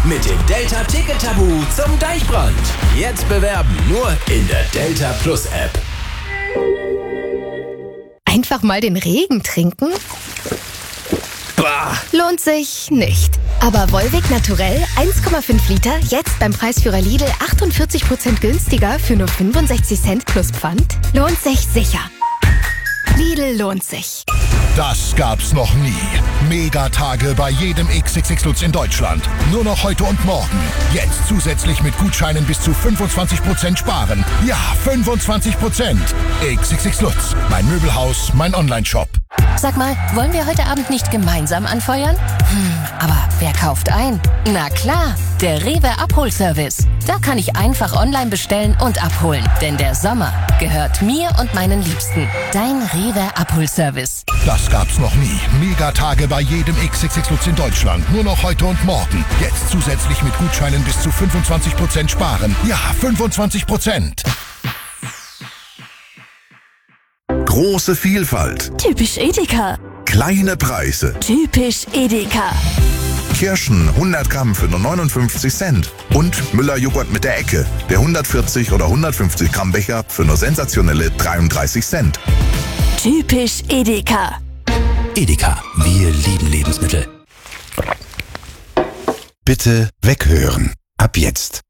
mit dem Delta Ticket Tabu zum Deichbrand. Jetzt bewerben nur in der Delta Plus App. Einfach mal den Regen trinken? Bah. Lohnt sich nicht. Aber Volvic Naturell 1,5 Liter jetzt beim Preisführer Lidl 48% günstiger für nur 65 Cent plus Pfand? Lohnt sich sicher. Lidl lohnt sich. Das gab's noch nie. Megatage bei jedem XXX Lutz in Deutschland. Nur noch heute und morgen. Jetzt zusätzlich mit Gutscheinen bis zu 25% sparen. Ja, 25%. XXX Lutz. Mein Möbelhaus, mein Onlineshop. Sag mal, wollen wir heute Abend nicht gemeinsam anfeuern? Aber wer kauft ein? Na klar, der Rewe Abholservice. Da kann ich einfach online bestellen und abholen. Denn der Sommer gehört mir und meinen Liebsten. Dein Rewe Abholservice. Das gab's noch nie. Megatage bei jedem XXX Lutz in Deutschland. Nur noch heute und morgen. Jetzt zusätzlich mit Gutscheinen bis zu 25% sparen. Ja, 25%. Große Vielfalt. Typisch Edeka. Kleine Preise. Typisch Edeka. Kirschen 100 Gramm für nur 59 Cent. Und Müller-Joghurt mit der Ecke. Der 140 oder 150 Gramm Becher für nur sensationelle 33 Cent. Typisch Edeka. Edeka, wir lieben Lebensmittel. Bitte weghören. Ab jetzt.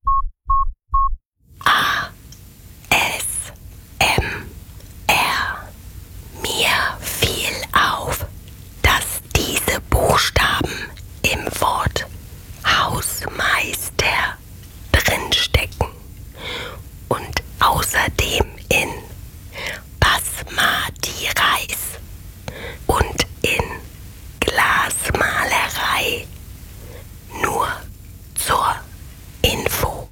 Mir fiel auf, dass diese Buchstaben im Wort Hausmeister drinstecken und außerdem in Basmati Reis und in Glasmalerei. Nur zur Info.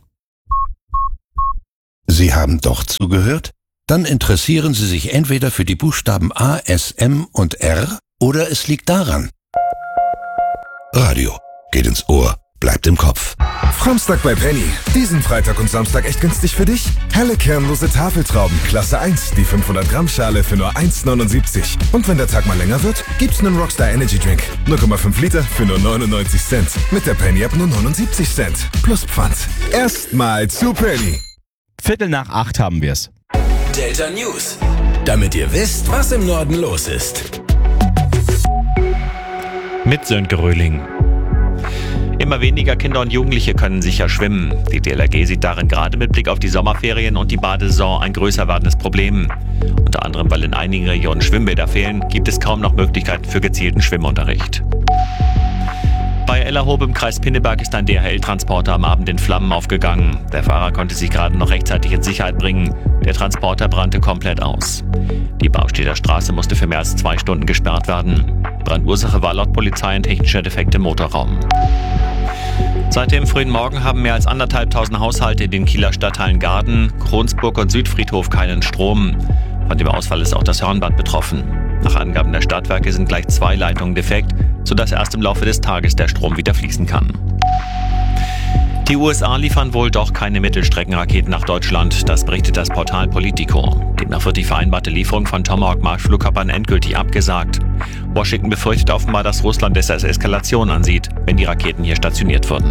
Sie haben doch zugehört? Dann interessieren Sie sich entweder für die Buchstaben A, S, M und R oder es liegt daran. Radio geht ins Ohr, bleibt im Kopf. Framstag bei Penny. Diesen Freitag und Samstag echt günstig für dich. Helle kernlose Tafeltrauben, Klasse 1, die 500 Gramm Schale für nur 1,79. Und wenn der Tag mal länger wird, gibt's einen Rockstar Energy Drink. 0,5 Liter für nur 99 Cent. Mit der Penny App nur 79 Cent. Plus Pfand. Erstmal zu Penny. 7:45 haben wir's. Delta News, damit ihr wisst, was im Norden los ist. Mit Sönke Röhling. Immer weniger Kinder und Jugendliche können sicher schwimmen. Die DLRG sieht darin gerade mit Blick auf die Sommerferien und die Badesaison ein größer werdendes Problem. Unter anderem, weil in einigen Regionen Schwimmbäder fehlen, gibt es kaum noch Möglichkeiten für gezielten Schwimmunterricht. Bei Ellerhob im Kreis Pinneberg ist ein DHL-Transporter am Abend in Flammen aufgegangen. Der Fahrer konnte sich gerade noch rechtzeitig in Sicherheit bringen. Der Transporter brannte komplett aus. Die Baustädter Straße musste für mehr als 2 Stunden gesperrt werden. Brandursache war laut Polizei ein technischer Defekt im Motorraum. Seit dem frühen Morgen haben mehr als 1.500 Haushalte in den Kieler Stadtteilen Garden, Kronsburg und Südfriedhof keinen Strom. Von dem Ausfall ist auch das Hörnbad betroffen. Nach Angaben der Stadtwerke sind gleich 2 Leitungen defekt, sodass erst im Laufe des Tages der Strom wieder fließen kann. Die USA liefern wohl doch keine Mittelstreckenraketen nach Deutschland, das berichtet das Portal Politico. Demnach wird die vereinbarte Lieferung von Tomahawk-Marschflugkörpern endgültig abgesagt. Washington befürchtet offenbar, dass Russland es als Eskalation ansieht, wenn die Raketen hier stationiert würden.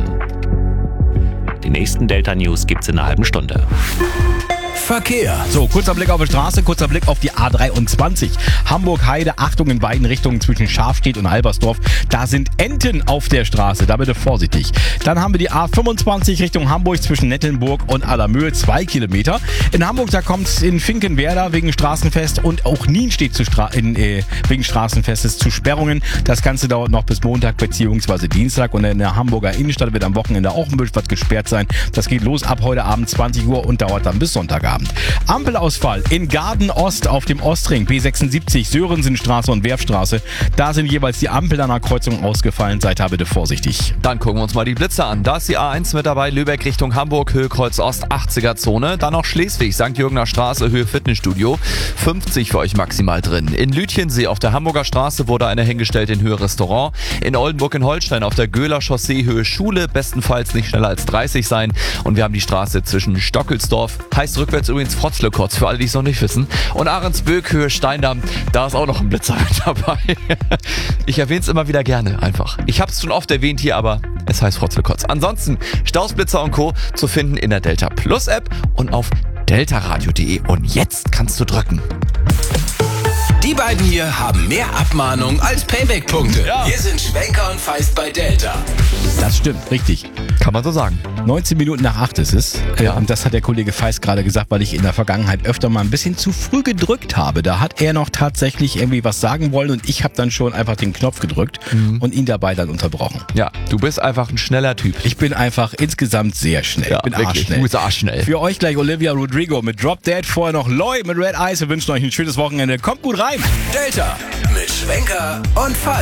Die nächsten Delta News gibt's in einer halben Stunde. Verkehr. So, kurzer Blick auf die Straße, kurzer Blick auf die A23. Hamburg-Heide, Achtung in beiden Richtungen zwischen Schafstedt und Albersdorf. Da sind Enten auf der Straße, da bitte vorsichtig. Dann haben wir die A25 Richtung Hamburg zwischen Nettelnburg und Allermöhe, 2 Kilometer. In Hamburg, da kommt es in Finkenwerder wegen Straßenfest und auch Nienstedt wegen Straßenfestes zu Sperrungen. Das Ganze dauert noch bis Montag bzw. Dienstag und in der Hamburger Innenstadt wird am Wochenende auch ein bisschen was gesperrt sein. Das geht los ab heute Abend 20 Uhr und dauert dann bis Sonntagabend. Ampelausfall in Garden Ost auf dem Ostring, B76, Sörensenstraße und Werfstraße. Da sind jeweils die Ampeln an der Kreuzung ausgefallen. Seid da bitte vorsichtig. Dann gucken wir uns mal die Blitze an. Da ist die A1 mit dabei, Lübeck Richtung Hamburg, Höhe Kreuz Ost, 80er-Zone. Dann noch Schleswig, St. Jürgener Straße, Höhe Fitnessstudio, 50 für euch maximal drin. In Lütchensee auf der Hamburger Straße wurde einer hingestellt in Höhe Restaurant. In Oldenburg in Holstein auf der Göhler Chaussee, Höhe Schule, bestenfalls nicht schneller als 30 sein. Und wir haben die Straße zwischen Stockelsdorf, heißt rückwärts Auswärts übrigens Frotzlekotz, für alle, die es noch nicht wissen. Und Ahrensböck, Höhe Steindamm, da ist auch noch ein Blitzer mit dabei. Ich erwähne es immer wieder gerne einfach. Ich habe es schon oft erwähnt hier, aber es heißt Frotzlekotz. Ansonsten Staus, Blitzer und Co. zu finden in der Delta Plus App und auf deltaradio.de. Und jetzt kannst du drücken. Die beiden hier haben mehr Abmahnung als Payback-Punkte. Ja. Wir sind Schwenker und Feist bei Delta. Das stimmt, richtig. Kann man so sagen. 19 Minuten nach 8 ist es. Und das hat der Kollege Feist gerade gesagt, weil ich in der Vergangenheit öfter mal ein bisschen zu früh gedrückt habe. Da hat er noch tatsächlich irgendwie was sagen wollen und ich habe dann schon einfach den Knopf gedrückt und ihn dabei dann unterbrochen. Ja, du bist einfach ein schneller Typ. Ich bin einfach insgesamt sehr schnell. Ja, ich bin wirklich. arschschnell. Du bist arschschnell. Für euch gleich Olivia Rodrigo mit Drop Dead, vorher noch Loy mit Red Eyes. Wir wünschen euch ein schönes Wochenende. Kommt gut rein. Delta mit Schwenker und Feist.